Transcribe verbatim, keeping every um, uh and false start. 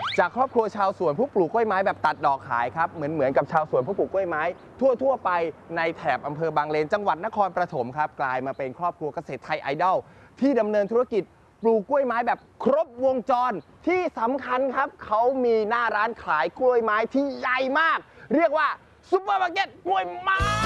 จากครอบครัวชาวสวนผู้ปลูกกล้วยไม้แบบตัดดอกขายครับเหมือนเหมือนกับชาวสวนผู้ปลูกกล้วยไม้ทั่วๆไปในแถบอำเภอบางเลนจังหวัดนครปฐมครับกลายมาเป็นครอบครัวเกษตรไทยไอดอลที่ดำเนินธุรกิจปลูกกล้วยไม้แบบครบวงจรที่สำคัญครับเขามีหน้าร้านขายกล้วยไม้ที่ใหญ่มากเรียกว่าซุปเปอร์มาร์เก็ตกล้วยไม้